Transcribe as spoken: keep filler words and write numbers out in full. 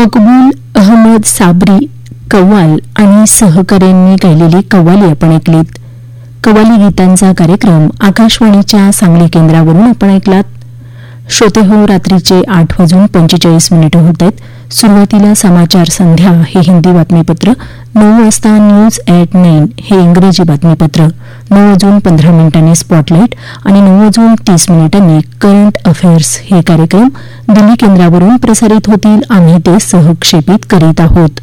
मकबूल अहमद साबरी कव्वाल आणि सहकाऱ्यांनी गायलेली कव्वाली आपण ऐकलीत. कव्वाली गीतांचा कार्यक्रम आकाशवाणीच्या सांगली केंद्रावरून आपण ऐकलात. श्रोते हो, रात्रीचे आठ वाजून पंचेचाळीस मिनिटं होत आहेत. सुरुवातीला समाचार संध्या हे हिंदी बातमीपत्र, नऊ वाजता न्यूज ॲट नाईन हे इंग्रजी बातमीपत्र, नऊ वाजून पंधरा मिनिटांनी स्पॉटलाईट आणि नऊ वाजून तीस मिनिटांनी करंट अफेअर्स हे कार्यक्रम दिल्ली केंद्रावरून प्रसारित होतील. आम्ही ते सहक्षेपित करीत आहोत.